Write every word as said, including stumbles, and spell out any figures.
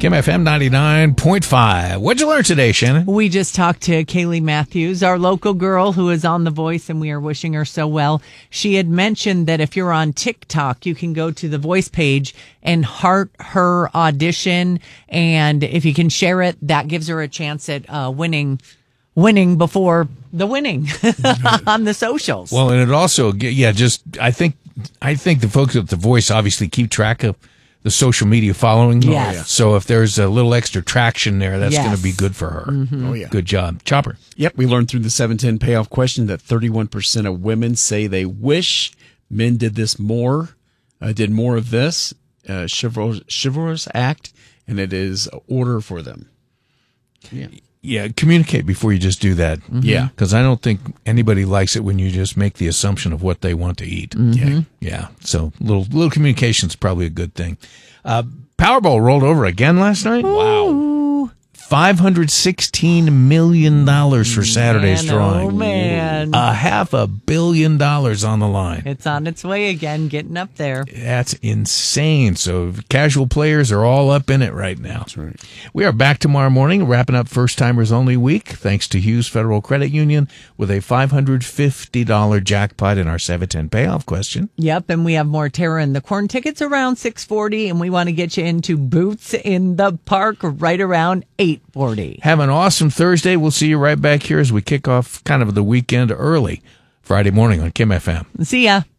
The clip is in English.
Kim F M ninety-nine point five. What'd you learn today, Shannon? We just talked to Kaylee Matthews, our local girl who is on The Voice, and we are wishing her so well. She had mentioned that if you're on TikTok, you can go to the Voice page and heart her audition. And if you can share it, that gives her a chance at uh, winning winning before the winning on the socials. Well, and it also, yeah, just, I think, I think the folks at The Voice obviously keep track of the social media following. Yes. Oh, yeah. So if there's a little extra traction there, that's Yes. going to be good for her. Mm-hmm. Oh, yeah. Good job. Chopper. Yep, we learned through the seven ten payoff question that thirty-one percent of women say they wish men did this more, uh, did more of this, uh, chivalrous, chivalrous act, and it is an order for them. Yeah. Yeah, communicate before you just do that. Mm-hmm. Yeah. Because I don't think anybody likes it when you just make the assumption of what they want to eat. Mm-hmm. Yeah. Yeah, so little little communication is probably a good thing. Uh, Powerball rolled over again last night. Wow. five hundred sixteen million dollars for Saturday's Man, drawing. oh, man. A half a billion dollars on the line. It's on its way again, getting up there. That's insane. So casual players are all up in it right now. That's right. We are back tomorrow morning, wrapping up First Timers Only Week, thanks to Hughes Federal Credit Union, with a five hundred fifty dollars jackpot in our seven ten payoff question. Yep, and we have more Tara and the Corn tickets around six forty, and we want to get you into Boots in the Park right around eight forty. Have an awesome Thursday. We'll see you right back here as we kick off kind of the weekend early Friday morning on Kim F M. See ya.